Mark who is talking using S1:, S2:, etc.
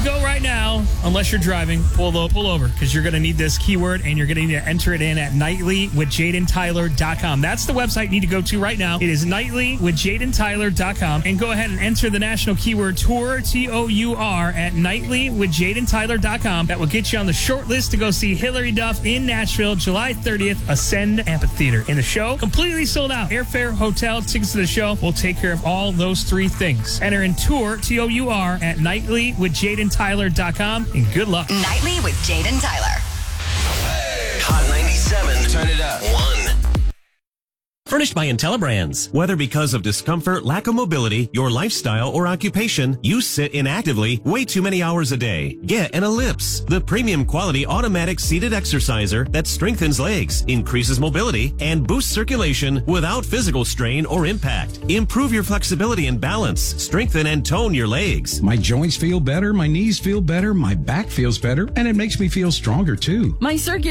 S1: go right now, unless you're driving, pull over, because you're going to need this keyword, and you're going to need to enter it in at nightlywithjadentyler.com. That's the website you need to go to right now. It is nightlywithjadentyler.com, and go ahead and enter the national keyword tour, T-O-U-R, at nightlywithjadentyler.com. That will get you on the short list to go see Hillary Duff in Nashville, July 30th, Ascend Amphitheater. In the show, completely sold out. Airfare, hotel, tickets to the show. We'll take care of all those three things. Enter in tour, T-O-U-R, at nightlywithjadentyler.com, and good luck.
S2: Nightly with Jaden Tyler.
S3: Hey. Hot 97. Turn it up. 1.
S4: Furnished by IntelliBrands. Whether because of discomfort, lack of mobility, your lifestyle, or occupation, you sit inactively way too many hours a day. Get an Ellipse, the premium quality automatic seated exerciser that strengthens legs, increases mobility, and boosts circulation without physical strain or impact. Improve your flexibility and balance. Strengthen and tone your legs.
S5: My joints feel better, my knees feel better, my back feels better, and it makes me feel stronger too.
S6: My circulation